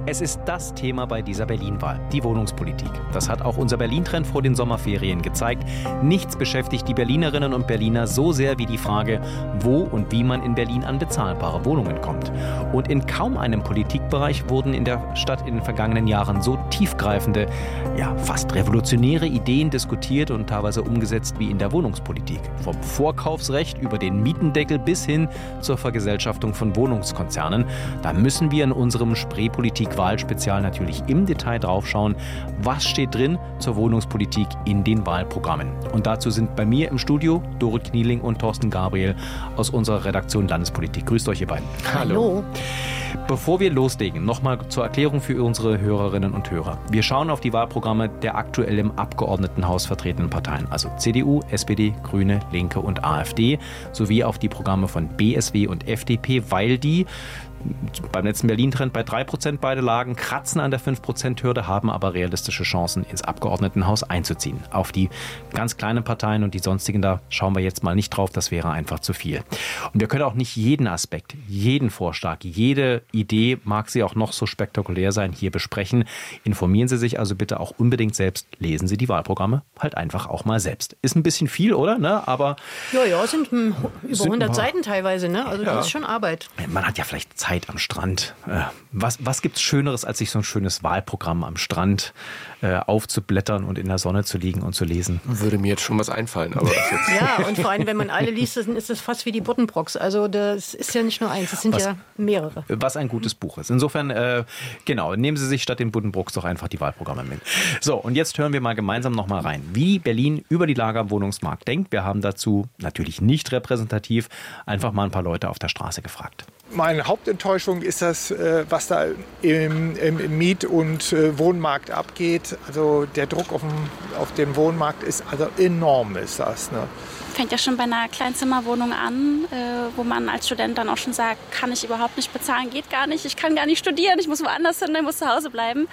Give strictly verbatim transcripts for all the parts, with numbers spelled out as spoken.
Es ist das Thema bei dieser Berlin-Wahl, die Wohnungspolitik. Das hat auch unser Berlin-Trend vor den Sommerferien gezeigt. Nichts beschäftigt die Berlinerinnen und Berliner so sehr wie die Frage, wo und wie man in Berlin an bezahlbare Wohnungen kommt. Und in kaum einem Politikbereich wurden in der Stadt in den vergangenen Jahren so tiefgreifende, ja fast revolutionäre Ideen diskutiert und teilweise umgesetzt wie in der Wohnungspolitik. Vom Vorkaufsrecht über den Mietendeckel bis hin zur Vergesellschaftung von Wohnungskonzernen. Da müssen wir in unserem Spreepolitik-Wahlspezial natürlich im Detail draufschauen, was steht drin zur Wohnungspolitik in den Wahlprogrammen. Und dazu sind bei mir im Studio Dorit Knieling und Thorsten Gabriel aus unserer Redaktion Landespolitik. Grüßt euch, ihr beiden. Hallo. Bevor wir loslegen, nochmal zur Erklärung für unsere Hörerinnen und Hörer. Wir schauen auf die Wahlprogramme der aktuell im Abgeordnetenhaus vertretenen Parteien, also C D U, S P D, Grüne, Linke und AfD, sowie auf die Programme von B S W und F D P, weil die beim letzten Berlin-Trend bei drei Prozent beide lagen, kratzen an der fünf Prozent Hürde, haben aber realistische Chancen, ins Abgeordnetenhaus einzuziehen. Auf die ganz kleinen Parteien und die sonstigen, da schauen wir jetzt mal nicht drauf, das wäre einfach zu viel. Und wir können auch nicht jeden Aspekt, jeden Vorschlag, jede Idee, mag sie auch noch so spektakulär sein, hier besprechen. Informieren Sie sich also bitte auch unbedingt selbst, lesen Sie die Wahlprogramme halt einfach auch mal selbst. Ist ein bisschen viel, oder? Ne? Aber ja, ja, es sind hm, über sind hundert Seiten teilweise, ne? Also ja. Das ist schon Arbeit. Man hat ja vielleicht Zeit am Strand. Was, was gibt es Schöneres, als sich so ein schönes Wahlprogramm am Strand äh, aufzublättern und in der Sonne zu liegen und zu lesen? Würde mir jetzt schon was einfallen. Aber das jetzt ja, und vor allem, wenn man alle liest, dann ist das fast wie die Buddenbrooks. Also das ist ja nicht nur eins, es sind was, ja mehrere. Was ein gutes Buch ist. Insofern, äh, genau, nehmen Sie sich statt den Buddenbrooks doch einfach die Wahlprogramme mit. So, und jetzt hören wir mal gemeinsam noch mal rein, wie Berlin über die Lage am Wohnungsmarkt denkt. Wir haben dazu natürlich nicht repräsentativ einfach mal ein paar Leute auf der Straße gefragt. Meine Hauptenttäuschung ist das, was da im, im Miet- und Wohnmarkt abgeht. Also der Druck auf dem, auf dem Wohnmarkt ist also enorm, ist das. Ne? Fängt ja schon bei einer Kleinzimmerwohnung an, wo man als Student dann auch schon sagt, kann ich überhaupt nicht bezahlen, geht gar nicht, ich kann gar nicht studieren, ich muss woanders hin, ich muss zu Hause bleiben.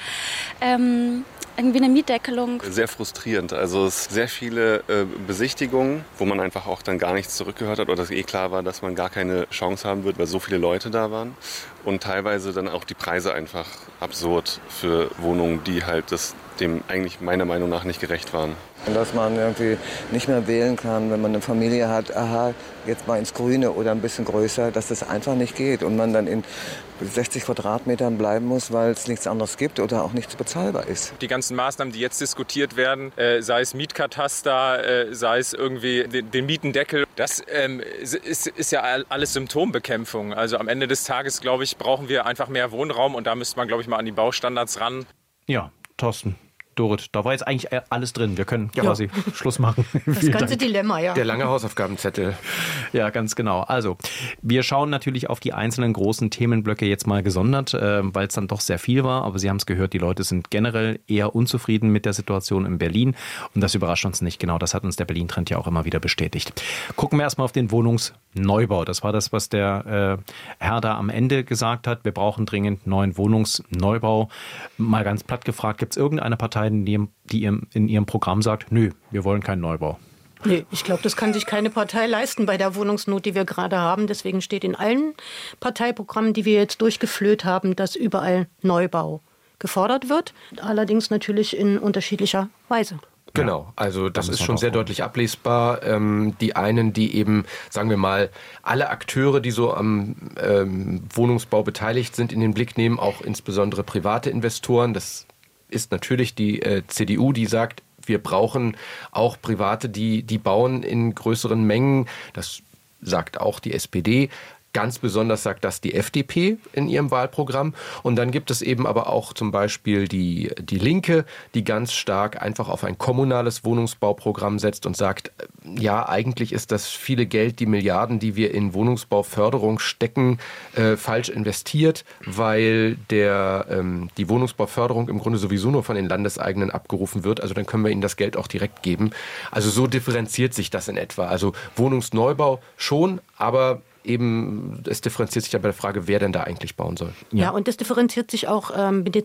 Ähm, irgendwie eine Mietdeckelung. Sehr frustrierend. Also es sehr viele äh, Besichtigungen, wo man einfach auch dann gar nichts zurückgehört hat oder es eh klar war, dass man gar keine Chance haben wird, weil so viele Leute da waren. Und teilweise dann auch die Preise einfach absurd für Wohnungen, die halt das dem eigentlich meiner Meinung nach nicht gerecht waren. Und dass man irgendwie nicht mehr wählen kann, wenn man eine Familie hat, aha, jetzt mal ins Grüne oder ein bisschen größer, dass das einfach nicht geht und man dann in sechzig Quadratmetern bleiben muss, weil es nichts anderes gibt oder auch nichts bezahlbar ist. Die ganzen Maßnahmen, die jetzt diskutiert werden, äh, sei es Mietkataster, äh, sei es irgendwie den, den Mietendeckel, das ähm, ist, ist ja alles Symptombekämpfung. Also am Ende des Tages, glaube ich, brauchen wir einfach mehr Wohnraum und da müsste man, glaube ich, mal an die Baustandards ran. Ja, Thorsten. Dorit, da war jetzt eigentlich alles drin. Wir können quasi ja. Schluss machen. Das ganze Dank. Dilemma, ja. Der lange Hausaufgabenzettel. Ja, ganz genau. Also, wir schauen natürlich auf die einzelnen großen Themenblöcke jetzt mal gesondert, äh, weil es dann doch sehr viel war. Aber Sie haben es gehört, die Leute sind generell eher unzufrieden mit der Situation in Berlin. Und das überrascht uns nicht. Genau, das hat uns der Berlin-Trend ja auch immer wieder bestätigt. Gucken wir erstmal auf den Wohnungsneubau. Das war das, was der äh, Herr da am Ende gesagt hat. Wir brauchen dringend neuen Wohnungsneubau. Mal ganz platt gefragt, gibt es irgendeine Partei, die in ihrem Programm sagt, nö, wir wollen keinen Neubau? Nee, ich glaube, das kann sich keine Partei leisten bei der Wohnungsnot, die wir gerade haben. Deswegen steht in allen Parteiprogrammen, die wir jetzt durchgeführt haben, dass überall Neubau gefordert wird. Allerdings natürlich in unterschiedlicher Weise. Genau, also das ist schon sehr deutlich ablesbar. Ähm, die einen, die eben, sagen wir mal, alle Akteure, die so am ähm, Wohnungsbau beteiligt sind, in den Blick nehmen, auch insbesondere private Investoren. Das ist natürlich die äh, C D U, die sagt, wir brauchen auch Private, die, die bauen in größeren Mengen. Das sagt auch die S P D. Ganz besonders sagt das die F D P in ihrem Wahlprogramm. Und dann gibt es eben aber auch zum Beispiel die, die Linke, die ganz stark einfach auf ein kommunales Wohnungsbauprogramm setzt und sagt, ja, eigentlich ist das viele Geld, die Milliarden, die wir in Wohnungsbauförderung stecken, äh, falsch investiert, weil der, ähm, die Wohnungsbauförderung im Grunde sowieso nur von den Landeseigenen abgerufen wird. Also dann können wir ihnen das Geld auch direkt geben. Also so differenziert sich das in etwa. Also Wohnungsneubau schon, aber eben, es differenziert sich ja bei der Frage, wer denn da eigentlich bauen soll. Ja, ja und das differenziert sich auch ähm, mit,